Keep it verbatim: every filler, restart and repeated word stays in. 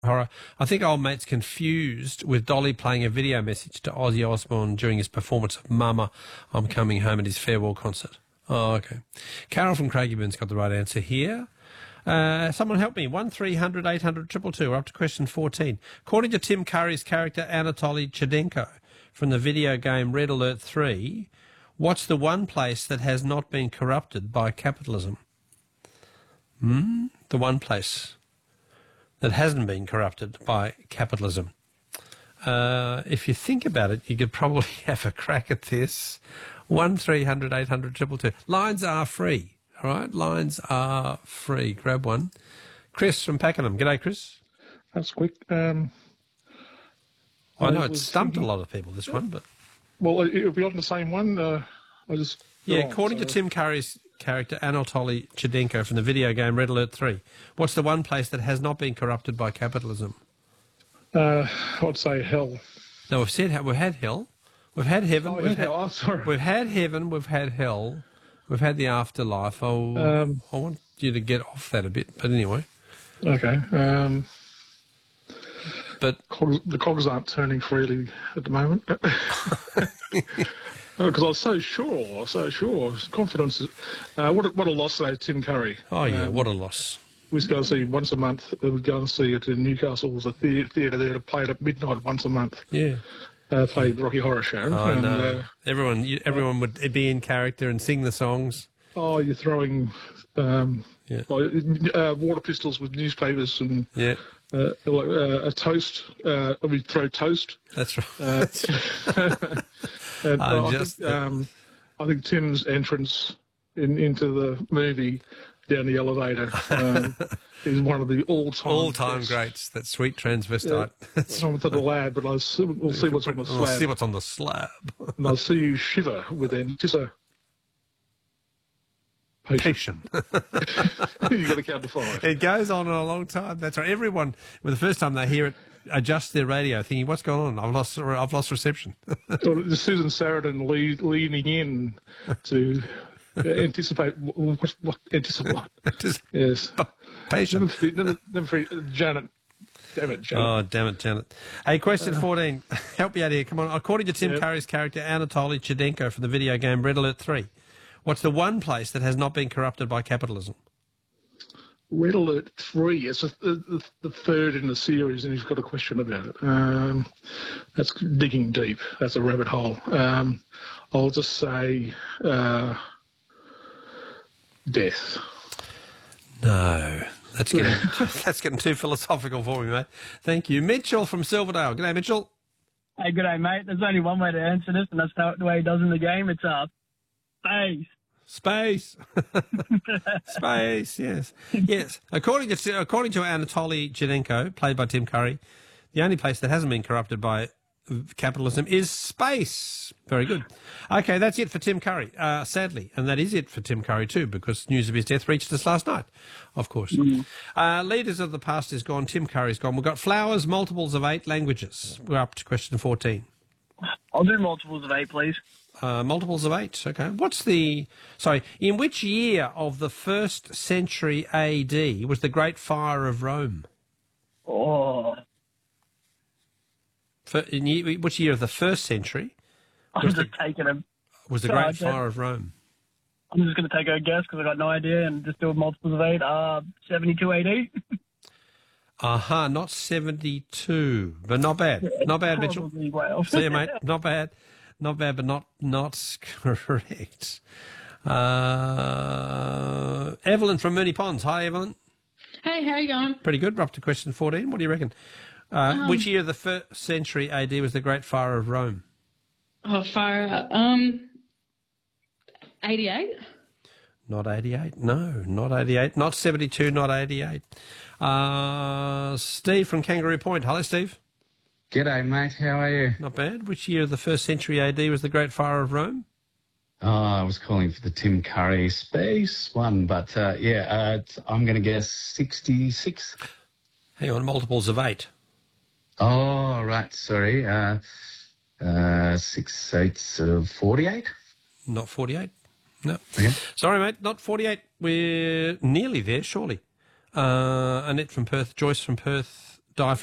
horror. I think old mate's confused with Dolly playing a video message to Ozzy Osbourne during his performance of Mama, I'm Coming Home at his farewell concert. Oh, okay. Carol from Craigieburn got the right answer here. Uh, someone help me. one three hundred eight hundred two two two. We're up to question fourteen. According to Tim Curry's character Anatoly Chedenko from the video game Red Alert three, what's the one place that has not been corrupted by capitalism? Hmm? The one place that hasn't been corrupted by capitalism. Uh, if you think about it, you could probably have a crack at this. one three hundred eight hundred two two two. Lines are free, all right? Lines are free. Grab one. Chris from Pakenham. G'day, Chris. That's quick. Um, I know it's stumped thinking, a lot of people, this one, but... Well, it'll be on the same one. Uh, I just... Yeah, on, according so. to Tim Curry's character Anatoly Chedenko from the video game Red Alert three, what's the one place that has not been corrupted by capitalism? Uh, I'd say hell. No, we've said we've had hell, we've had heaven, oh, we've, had, oh, sorry. we've had heaven, we've had hell, we've had the afterlife. Oh, um, I want you to get off that a bit, but anyway. Okay. Um, but cogs, the cogs aren't turning freely at the moment. Because I was so sure, so sure. Confidence. Uh, what, a, what a loss today, Tim Curry. Oh, yeah, um, what a loss. We used to go and see once a month. We would go and see it in Newcastle. It was a theatre, theatre there that played at midnight once a month. Yeah. Uh, played the Rocky Horror Show. Oh, and, no. Uh, everyone you, everyone would be in character and sing the songs. Oh, you're throwing um, yeah. like, uh, water pistols with newspapers and... Yeah. Uh, like, uh, a toast. Uh, we throw toast. That's right. Uh, That's right. and, uh, I, just, think, um, I think Tim's entrance in, into the movie down the elevator um, is one of the all-time all-time best. greats. That sweet transvestite. Yeah, I'm to the lab, but I'll see, we'll see what's on the slab. We'll see what's on the slab. And I'll see you shiver with anticipation. Patient. You've got to count to five. It goes on a long time. That's right. Everyone, well, the first time they hear it, adjust their radio, thinking, "What's going on? I've lost, I've lost reception." Well, Susan Sarandon lead, leaning in to anticipate what, what anticipate. Yes. Patient. Never, never, never, Janet. Damn it, Janet. Oh, damn it, Janet. Hey, question fourteen. Help me out here. Come on. According to Tim yep. Curry's character Anatoly Chedenko from the video game Red Alert three, what's the one place that has not been corrupted by capitalism? Red Alert three. It's a, the, the third in the series, and he's got a question about it. Um, that's digging deep. That's a rabbit hole. Um, I'll just say uh, death. No. That's getting, that's getting too philosophical for me, mate. Thank you. Mitchell from Silverdale. G'day, Mitchell. Hey, g'day, mate. There's only one way to answer this, and that's how, the way he does in the game. It's uh, space. Space. Space, yes. Yes. According to according to Anatoly Chedenko, played by Tim Curry, the only place that hasn't been corrupted by capitalism is space. Very good. Okay, that's it for Tim Curry, uh, sadly. And that is it for Tim Curry too, because news of his death reached us last night, of course. Mm. Uh, leaders of the past is gone. Tim Curry's gone. We've got flowers, multiples of eight languages. We're up to question fourteen. I'll do multiples of eight, please. Uh, multiples of eight, okay. What's the... Sorry, in which year of the first century A D was the Great Fire of Rome? Oh... For, in year, which year of the first century I'm just the, taking a... was the Sorry, Great Fire of Rome? I'm just going to take a guess because I got no idea and just do multiples of eight. Uh, seventy-two A D? Aha, uh-huh, not seventy-two, but not bad. Yeah, not bad, Mitchell. Well. See you, mate. Not bad. Not bad, but not not correct. Uh, Evelyn from Mooney Ponds. Hi, Evelyn. Hey, how are you going? Pretty good. We're up to question fourteen. What do you reckon? Uh, um, which year of the first century A D was the Great Fire of Rome? Oh, fire. Um, eighty-eight? Not eighty-eight. No, not eighty-eight. Not seventy-two, not eighty-eight. Uh, Steve from Kangaroo Point. Hello, Steve. G'day, mate. How are you? Not bad. Which year of the first century A D was the Great Fire of Rome? Oh, I was calling for the Tim Curry space one, but uh, yeah, uh, I'm going to guess sixty-six. Hang on, multiples of eight. Oh, right. Sorry. Uh, uh, six eights of forty-eight. Not forty-eight. No. Okay. Sorry, mate. Not forty-eight. We're nearly there, surely. Uh, Annette from Perth, Joyce from Perth, Die